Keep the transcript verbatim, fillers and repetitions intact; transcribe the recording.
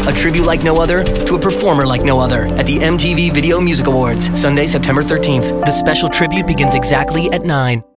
A tribute like no other to a performer like no other at the M T V Video Music Awards, Sunday, September thirteenth. The special tribute begins exactly at nine.